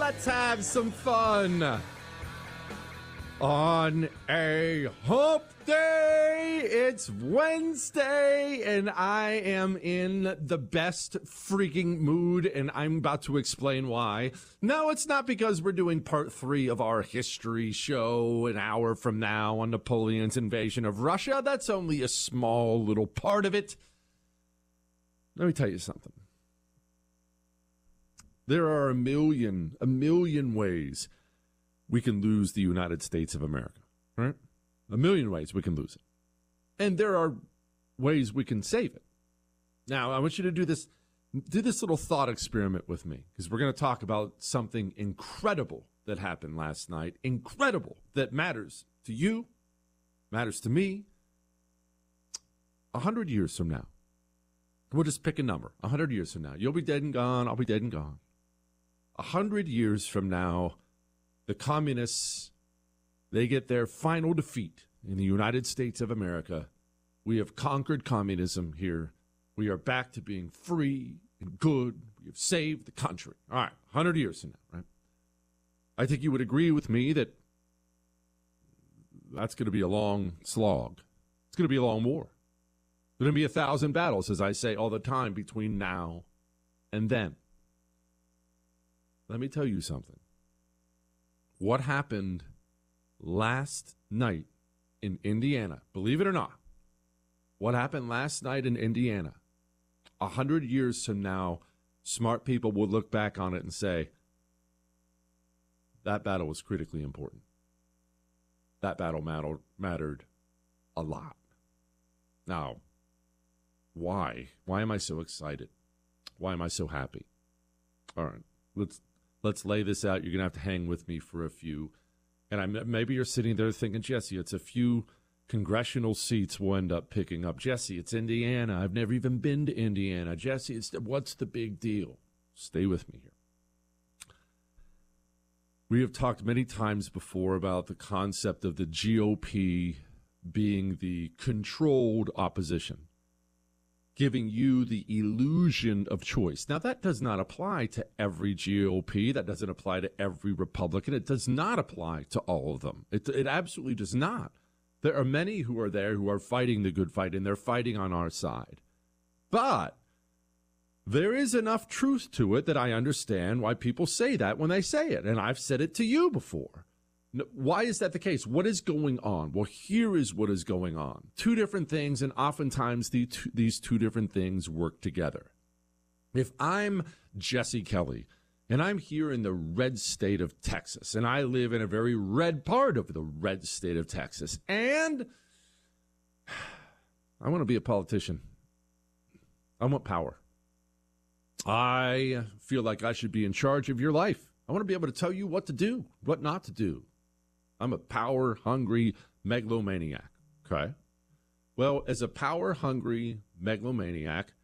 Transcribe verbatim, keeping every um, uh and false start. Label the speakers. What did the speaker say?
Speaker 1: let's have some fun. On a hump day, it's Wednesday, and I am in the best freaking mood, and I'm about to explain why. No, it's not because we're doing part three of our history show an hour from now on Napoleon's invasion of Russia. That's only a small little part of it. Let me tell you something. There are a million, a million ways we can lose the United States of America, right? A million ways we can lose it. And there are ways we can save it. Now, I want you to do this, do this little thought experiment with me, because we're going to talk about something incredible that happened last night. Incredible, that matters to you, matters to me. A hundred years from now, we'll just pick a number. A hundred years from now, you'll be dead and gone, I'll be dead and gone. A hundred years from now, the communists, they get their final defeat in the United States of America. We have conquered communism here. We are back to being free and good. We have saved the country. All right, one hundred years from now, right? I think you would agree with me that that's going to be a long slog. It's going to be a long war. There's going to be a thousand battles, as I say all the time, between now and then. Let me tell you something. What happened last night in Indiana, believe it or not, what happened last night in Indiana, a hundred years from now, smart people will look back on it and say, that battle was critically important. That battle mattered, mattered a lot. Now, why? Why am I so excited? Why am I so happy? All right, let's Let's lay this out. You're going to have to hang with me for a few. And I, maybe you're sitting there thinking, Jesse, it's a few congressional seats we'll end up picking up. Jesse, it's Indiana. I've never even been to Indiana. Jesse, it's the, what's the big deal? Stay with me here. We have talked many times before about the concept of the G O P being the controlled opposition, giving you the illusion of choice. Now, that does not apply to every G O P. That doesn't apply to every Republican. It does not apply to all of them. It, it absolutely does not. There are many who are there who are fighting the good fight, and they're fighting on our side. But there is enough truth to it that I understand why people say that when they say it, and I've said it to you before. Why is that the case? What is going on? Well, here is what is going on. Two different things, and oftentimes the two, these two different things work together. If I'm Jesse Kelly, and I'm here in the red state of Texas, and I live in a very red part of the red state of Texas, and I want to be a politician. I want power. I feel like I should be in charge of your life. I want to be able to tell you what to do, what not to do. I'm a power-hungry megalomaniac, okay? Well, as a power-hungry megalomaniac,